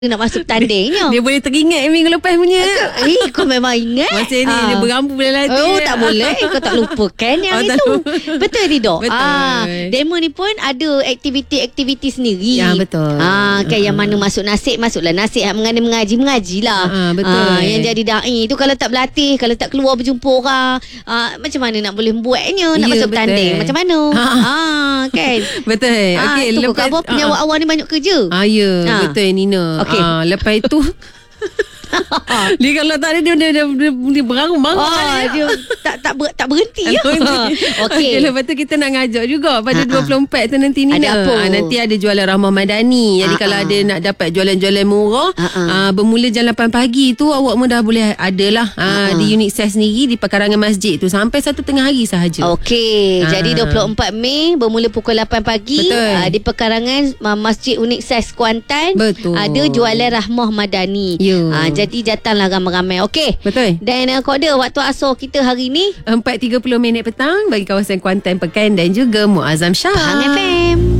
nak masuk tandingnya. Dia boleh teringat minggu lepas punya. Kau memang ingat. Masa ni dia berambu dalam hati. Oh, tak boleh. Kau tak lupakan yang itu. Betul tidak? Betul. Demo ni pun ada aktiviti-aktiviti sendiri. Ya, betul. Kan yang mana masuk nasib, masuklah nasib. Mengaji-mengajilah. Betul. Yang jadi da'i tu kalau tak berlatih, kalau tak keluar berjumpa orang, macam mana nak boleh buatnya, nak masuk tanding. Macam mana? Kan? Betul. Okey, lepas apa penjawab awal ni banyak kerja. Betul Nina. Okey. Lepas itu dia kalau tak ada dia berang-berang. Dia tak berhenti ya. Okey, lepas tu kita nak ngajak juga pada 24 tu nanti Nina. Ada apa? Nanti ada jualan Rahmah Madani. Jadi kalau ada nak dapat jualan-jualan murah, bermula jam 8 pagi tu awak pun dah boleh adalah di unit saya sendiri di pekarangan masjid tu sampai 1 tengah hari sahaja. Okey, jadi 24 Mei bermula pukul 8 pagi. Betul. Di pekarangan Masjid Unik Saiz Kuantan. Betul. Ada jualan Rahmah Madani. Jadi datanglah ramai-ramai. Okey. Betul. Dan kode waktu asar kita hari ni 4.30 minit petang bagi kawasan Kuantan Pekan dan juga Muazzam Shah. Pahang FM.